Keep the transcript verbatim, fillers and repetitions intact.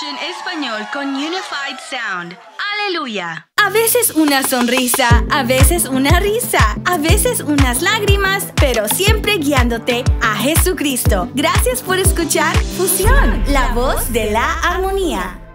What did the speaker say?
en español con Unified Sound. ¡Aleluya! A veces una sonrisa, a veces una risa, a veces unas lágrimas, pero siempre guiándote a Jesucristo. Gracias por escuchar Fusión, la voz de la armonía.